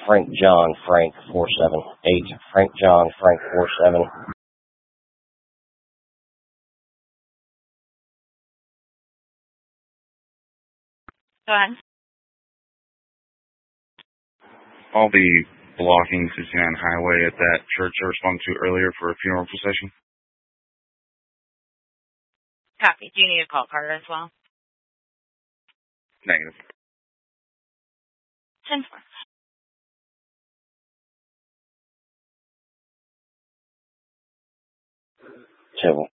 Frank John Frank 478. Frank John Frank 47. Go ahead. All the blocking 69 highway at that church I responded to earlier for a funeral procession. Copy. Do you need a call card as well? Negative. 10-4. Civil.